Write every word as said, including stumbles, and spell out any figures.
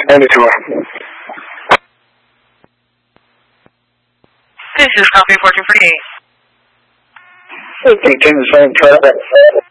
Hand it to her. This is copy fourteen forty-eight. Continue the same traffic.